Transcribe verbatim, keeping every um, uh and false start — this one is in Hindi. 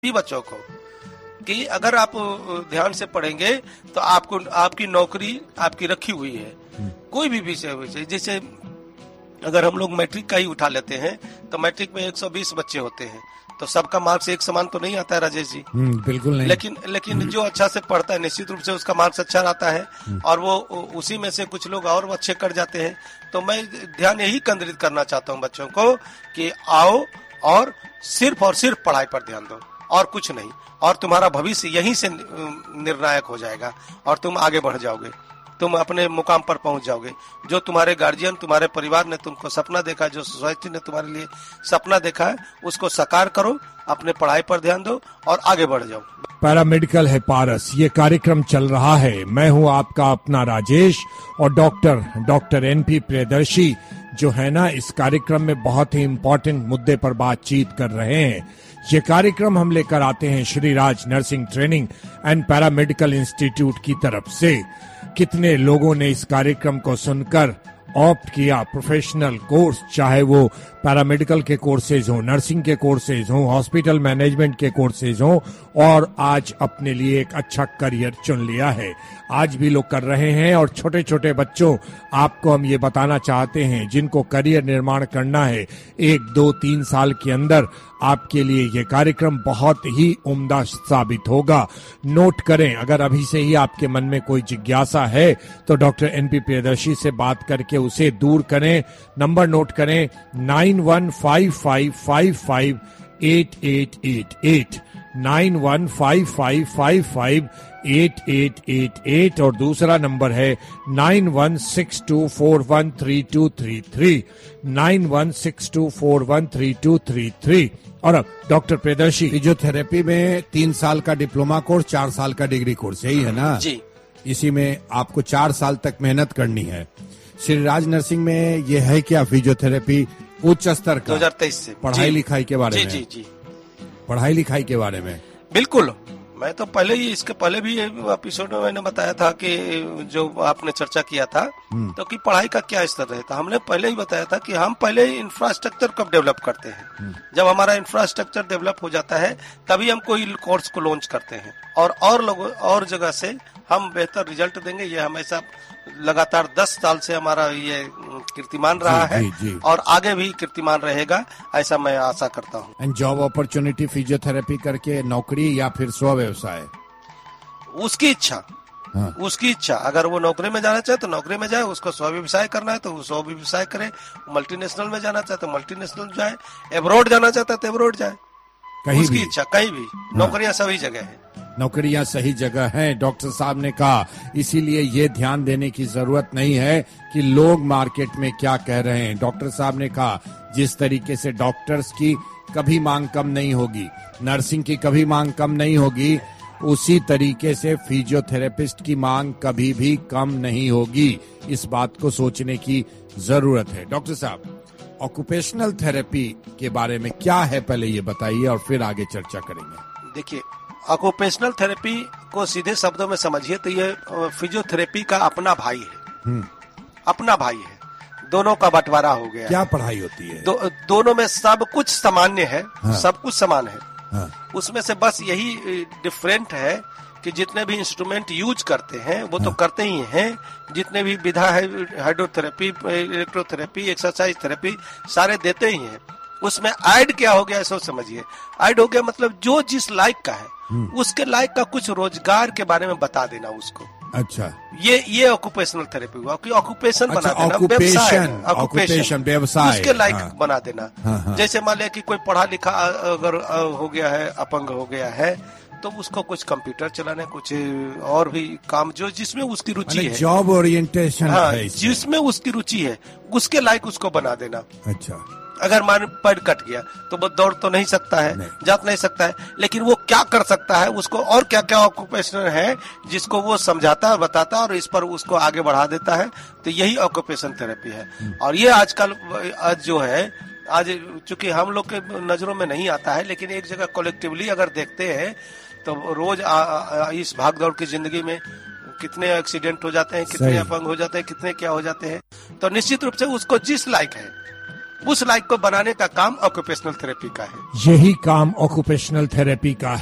भी बच्चों को कि अगर आप ध्यान से पढ़ेंगे तो आपको आपकी नौकरी आपकी रखी हुई है। कोई भी विषय विषय जैसे अगर हम लोग मैट्रिक का ही उठा लेते हैं तो मैट्रिक में एक सौ बीस बच्चे होते हैं, तो सबका मार्क्स एक समान तो नहीं आता है राजेश जी। बिल्कुल नहीं। लेकिन लेकिन जो अच्छा से पढ़ता है निश्चित रूप से उसका मार्क्स अच्छा आता है और वो उसी में से कुछ लोग और अच्छे कर जाते हैं। तो मैं ध्यान यही केंद्रित करना चाहता हूँ बच्चों को कि आओ और सिर्फ और सिर्फ पढ़ाई पर ध्यान दो और कुछ नहीं, और तुम्हारा भविष्य यहीं से निर्णायक हो जाएगा और तुम आगे बढ़ जाओगे, तुम अपने मुकाम पर पहुंच जाओगे। जो तुम्हारे गार्जियन, तुम्हारे परिवार ने तुमको सपना देखा, जो सोसाइटी ने तुम्हारे लिए सपना देखा है, उसको साकार करो, अपने पढ़ाई पर ध्यान दो और आगे बढ़ जाओ। पैरामेडिकल है पारस, ये कार्यक्रम चल रहा है। मैं हूँ आपका अपना राजेश और doctor doctor N P Priyadarshi जो है ना इस कार्यक्रम में बहुत ही इम्पोर्टेंट मुद्दे पर बातचीत कर रहे हैं। ये कार्यक्रम हम लेकर आते हैं Shri Raj nursing training and paramedical institute की तरफ से। कितने लोगों ने इस कार्यक्रम को सुनकर ऑप्ट किया प्रोफेशनल कोर्स, चाहे वो पैरामेडिकल के कोर्सेज हो, नर्सिंग के कोर्सेज हो, हॉस्पिटल मैनेजमेंट के कोर्सेज हो, और आज अपने लिए एक अच्छा करियर चुन लिया है। आज भी लोग कर रहे हैं और छोटे छोटे बच्चों आपको हम ये बताना चाहते हैं जिनको करियर निर्माण करना है एक दो तीन साल के अंदर, आपके लिए ये कार्यक्रम बहुत ही उम्दा साबित होगा। नोट करें, अगर अभी से ही आपके मन में कोई जिज्ञासा है तो डॉक्टर एन पी प्रियदर्शी से बात करके उसे दूर करें। नंबर नोट करें nine one five five five five eight eight eight eight, nine one five five five five eight eight eight eight, और दूसरा नंबर है nine one six to four one three to three three, nine one six to four one three to three three. और अब डॉक्टर प्रियदर्शी, फिजियोथेरेपी में तीन साल का डिप्लोमा कोर्स, चार साल का डिग्री कोर्स, यही है ना जी। इसी में आपको चार साल तक मेहनत करनी है। श्री राज नर्सिंग में ये है क्या फिजियोथेरेपी उच्च स्तर का दो हज़ार तेईस से पढ़ाई लिखाई के बारे जी, में जी जी पढ़ाई लिखाई के बारे में बिल्कुल। मैं तो पहले ही इसके पहले भी एपिसोड में मैंने बताया था कि जो आपने चर्चा किया था तो कि पढ़ाई का क्या स्तर रहता, हमने पहले ही बताया था कि हम पहले इंफ्रास्ट्रक्चर कब डेवलप करते हैं। जब हमारा इंफ्रास्ट्रक्चर डेवलप हो जाता है तभी हम कोई कोर्स को लॉन्च करते हैं और और लोगों और जगह से हम बेहतर रिजल्ट देंगे। ये हमेशा लगातार दस साल से हमारा ये कीर्तिमान रहा जी, है जी, जी। और आगे भी कीर्तिमान रहेगा, ऐसा मैं आशा करता हूँ। एंड जॉब अपॉर्चुनिटी फिजियोथेरेपी करके नौकरी या फिर स्व व्यवसाय, उसकी इच्छा हाँ। उसकी इच्छा, अगर वो नौकरी में जाना चाहे तो नौकरी में जाए, उसको स्व व्यवसाय करना है तो वो स्व व्यवसाय करे, मल्टीनेशनल में जाना चाहे तो मल्टीनेशनल जाए, एब्रॉड जाना चाहता है तो एब्रॉड जाए, कहीं उसकी भी इच्छा, कहीं भी। नौकरियां सभी जगह है, नौकरियां सही जगह हैं, डॉक्टर साहब ने कहा। इसीलिए ये ध्यान देने की जरूरत नहीं है कि लोग मार्केट में क्या कह रहे हैं। डॉक्टर साहब ने कहा जिस तरीके से डॉक्टर्स की कभी मांग कम नहीं होगी, नर्सिंग की कभी मांग कम नहीं होगी, उसी तरीके से फिजियोथेरेपिस्ट की मांग कभी भी कम नहीं होगी। इस बात को सोचने की जरूरत है। डॉक्टर साहब, ऑक्यूपेशनल थेरेपी के बारे में क्या है पहले ये बताइए और फिर आगे चर्चा करेंगे। देखिए, ऑक्यूपेशनल थेरेपी को सीधे शब्दों में समझिए तो ये फिजियोथेरेपी का अपना भाई है, अपना भाई है, दोनों का बंटवारा हो गया। क्या पढ़ाई होती है? दो, दोनों में सब कुछ सामान्य है, हाँ। सब कुछ समान है, हाँ। उसमें से बस यही डिफरेंट है कि जितने भी इंस्ट्रूमेंट यूज करते हैं वो हाँ। तो करते ही हैं, जितने भी विधा है, हाइड्रोथेरेपी, इलेक्ट्रोथेरेपी, एक्सरसाइज थेरेपी, सारे देते ही हैं। उसमें ऐड क्या हो गया सोच समझिए। ऐड हो गया मतलब जो जिस लायक का है उसके लायक का कुछ रोजगार के बारे में बता देना उसको। अच्छा, ये ये ऑक्यूपेशनल थेरेपी हुआ कि ऑक्यूपेशन अच्छा, बना देना, ऑक्यूपेशन, ऑक्यूपेशन व्यवसाय उसके लायक हाँ। बना देना। हाँ, हाँ। जैसे मान लिया कि कोई पढ़ा लिखा अगर हो गया है, अपंग हो गया है, तो उसको कुछ कंप्यूटर चलाने, कुछ और भी काम जो जिसमें उसकी रुचि है, जॉब ओरिएंटेशन हाँ, है, जिसमें उसकी रुचि है उसके लायक उसको बना देना। अच्छा, अगर मान पैर कट गया तो वो दौड़ तो नहीं सकता है, नहीं। जात नहीं सकता है, लेकिन वो क्या कर सकता है, उसको और क्या क्या ऑक्यूपेशन है जिसको वो समझाता है, बताता है और इस पर उसको आगे बढ़ा देता है। तो यही ऑक्यूपेशन थेरेपी है। और ये आजकल आज जो है, आज चूंकि हम लोग के नजरों में नहीं आता है, लेकिन एक जगह कलेक्टिवली अगर देखते हैं तो रोज आ, आ, इस भागदौड़ की जिंदगी में कितने एक्सीडेंट हो जाते हैं, कितने अपंग हो जाते हैं, कितने क्या हो जाते हैं। तो निश्चित रूप से उसको जिस लायक है उस लायक को बनाने का काम ऑक्यूपेशनल थेरेपी का है। यही काम ऑक्यूपेशनल थेरेपी का